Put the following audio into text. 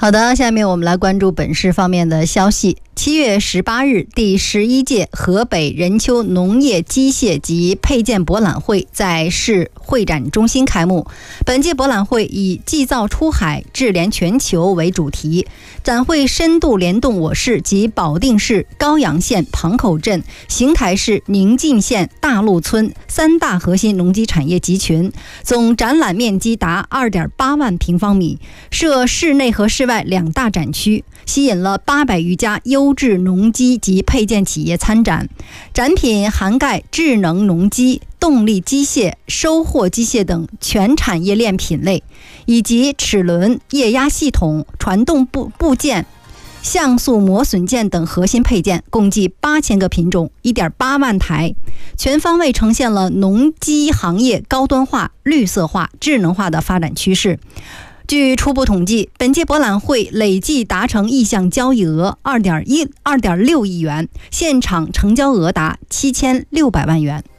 好的，下面我们来关注本市方面的消息。7月18日，第11届河北任丘农业机械及配件博览会在市会展中心开幕。本届博览会以技造出海，智联全球为主题，展会深度联动我市及保定市、高阳县庞口镇、邢台市宁晋县大路村3大核心农机产业集群，总展览面积达2.8万平方米，设室内和室外2大展区，吸引了800余家优质农机及配件企业参展。展品涵盖智能农机、动力机械、收获机械等全产业链品类，以及齿轮、液压系统、传动部件、像素磨损件等核心配件，共计8000个品种，1.8万台，全方位呈现了农机行业高端化、绿色化、智能化的发展趋势。据初步统计，本届博览会累计达成意向交易额2.6亿元，现场成交额达7600万元。